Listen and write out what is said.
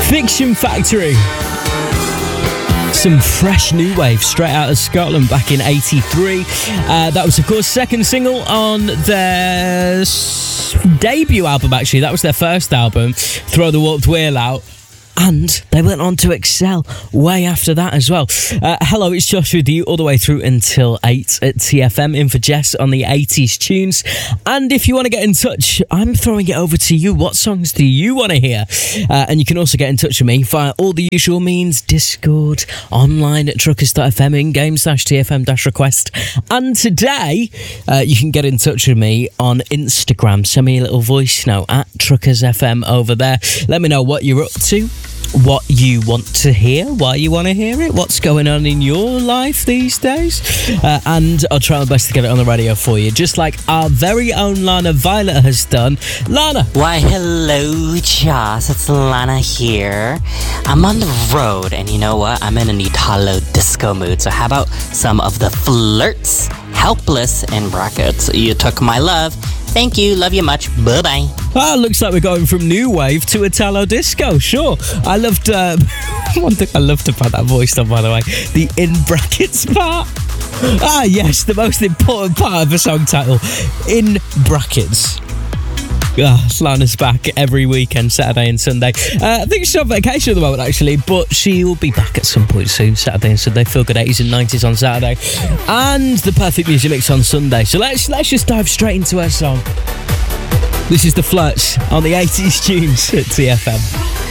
Fiction Factory. Some fresh new wave straight out of Scotland back in 83. That was, of course, second single on their debut album, actually. That was their first album, Throw the Warped Wheel Out. And they went on to excel way after that as well. Hello, it's Josh with you all the way through until 8 at TFM, in for Jess on the 80s tunes. And if you want to get in touch, I'm throwing it over to you. What songs do you want to hear? And you can also get in touch with me via all the usual means: Discord, online at truckers.fm, in-game /TFM-request. And today, you can get in touch with me on Instagram. Send me a little voice note at truckersfm over there. Let me know what you're up to, what you want to hear, why you want to hear it, what's going on in your life these days, and I'll try my best to get it on the radio for you, just like our very own Lana Violet has done. Lana! Why, hello, Joss. It's Lana here. I'm on the road, and you know what? I'm in an Italo disco mood, so how about some of the Flirts, Helpless, in brackets, You Took My Love. Thank you, love you much, bye-bye. Looks like we're going from new wave to Italo disco, sure. I loved, one thing I loved about that voice though, by the way, the in brackets part. Yes, the most important part of a song title, in brackets. Lana's back every weekend, Saturday and Sunday. I think she's on vacation at the moment, actually, but she will be back at some point soon, Saturday and Sunday. Feel Good 80s and 90s on Saturday, and the Perfect Music Mix on Sunday. So let's just dive straight into her song. This is The Flirts on the 80s tunes at TFM.